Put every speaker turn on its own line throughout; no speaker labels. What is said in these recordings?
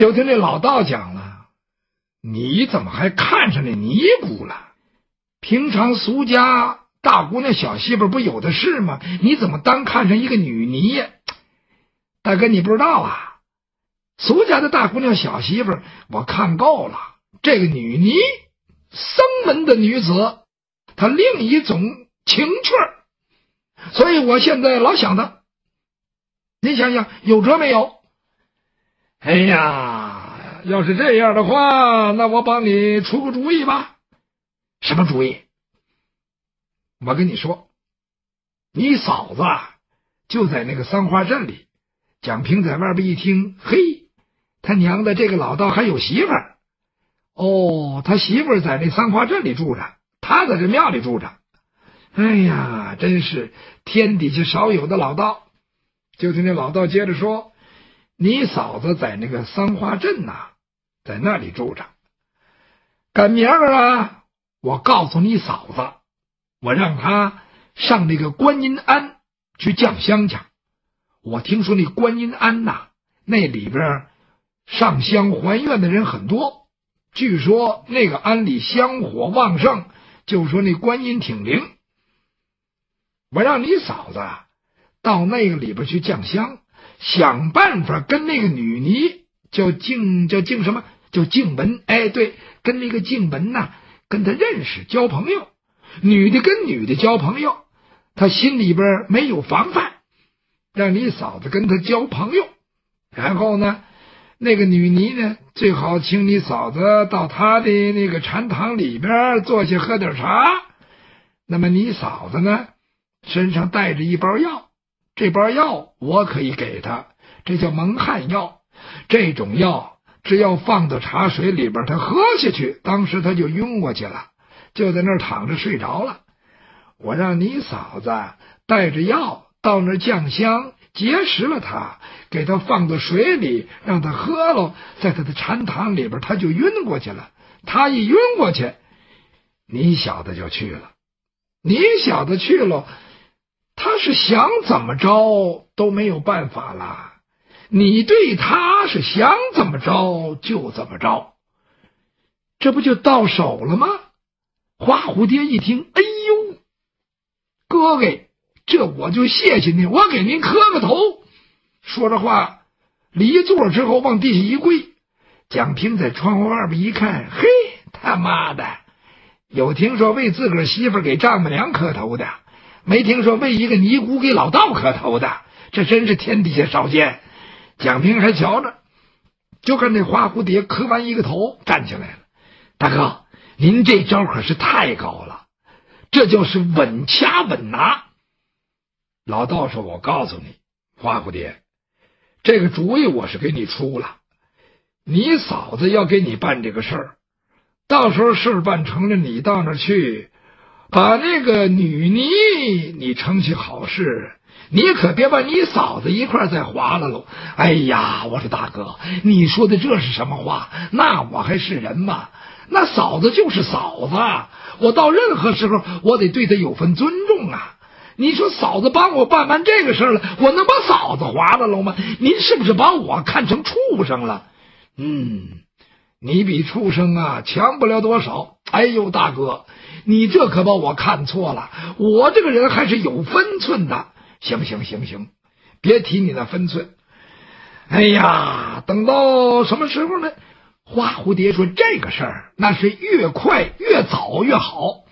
就听这老道讲了，你怎么还看上那尼姑了？平常俗家大姑娘小媳妇不有的是吗？你怎么单看上一个女尼呀？大哥，你不知道啊，俗家的大姑娘小媳妇我看够了，这个女尼僧门的女子，她另一种情趣，所以我现在老想她。您想想有辙没有？哎呀，要是这样的话，那我帮你出个主意吧。什么主意？我跟你说，你嫂子就在那个三花镇里。蒋平在外边一听，嘿，他娘的这个老道还有媳妇儿哦，他媳妇儿在那三花镇里住着，他在这庙里住着。哎呀，真是天底下少有的老道。就听那老道接着说，你嫂子在那个三花镇在那里住着。赶明儿我告诉你嫂子，我让她上那个观音庵去降香去。我听说那观音庵那里边上香还愿的人很多，据说那个庵里香火旺盛，就说那观音挺灵。我让你嫂子到那个里边去降香，想办法跟那个女尼叫静什么？叫静雯。哎，对，跟那个静雯跟他认识交朋友。女的跟女的交朋友，他心里边没有防范，让你嫂子跟他交朋友。然后那个女尼最好请你嫂子到她的那个禅堂里边坐下喝点茶。那么你嫂子身上带着一包药，这包药我可以给她，这叫蒙汗药。这种药只要放到茶水里边，她喝下去，当时她就晕过去了，就在那儿躺着睡着了。我让你嫂子带着药到那儿降香，结识了她，给她放到水里，让她喝了，在她的禅堂里边，她就晕过去了。她一晕过去，你小子就去了。你小子去了，他是想怎么着都没有办法了。你对他是想怎么着就怎么着，这不就到手了吗？花蝴蝶一听，哎呦，哥哥，这我就谢谢您，我给您磕个头。说着话，离座之后往地下一跪。蒋平在窗户外边一看，嘿，他妈的，有听说为自个儿媳妇给丈母娘磕头的，没听说为一个尼姑给老道磕头的，这真是天底下少见。蒋平还瞧着，就看那花蝴蝶磕完一个头站起来了。大哥，您这招可是太高了，这就是稳掐稳拿。老道说，我告诉你，花蝴蝶，这个主意我是给你出了，你嫂子要给你办这个事儿，到时候事办成了，你到那儿去把那个女尼你成起好事，你可别把你嫂子一块再划了喽。哎呀，我说大哥，你说的这是什么话？那我还是人吗？那嫂子就是嫂子，我到任何时候我得对她有份尊重啊。你说嫂子帮我办完这个事儿了，我能把嫂子划了喽吗？您是不是把我看成畜生了？你比畜生强不了多少。哎呦大哥，你这可把我看错了，我这个人还是有分寸的。行，别提你那分寸。哎呀，等到什么时候呢？花蝴蝶说，这个事儿那是越快越早越好。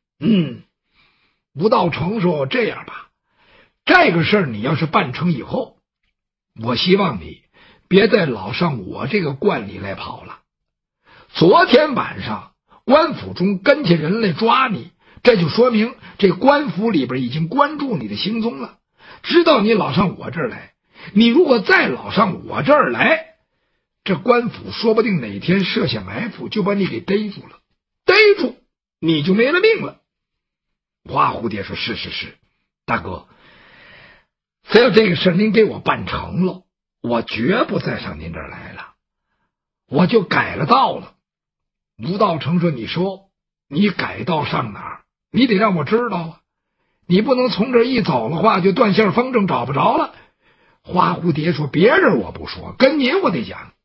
吴道成说，这样吧，这个事儿你要是办成以后，我希望你别再老上我这个观里来跑了。昨天晚上官府中跟下人来抓你，这就说明这官府里边已经关注你的行踪了，知道你老上我这儿来。你如果再老上我这儿来，这官府说不定哪天设下埋伏，就把你给逮住了，逮住你就没了命了。花蝴蝶说，是，大哥，只要这个事您给我办成了，我绝不再上您这儿来了，我就改了道了。吴道成说，你说你改道上哪儿？你得让我知道啊，你不能从这儿一走的话就断线风筝找不着了。花蝴蝶说，别人我不说，跟您我得讲。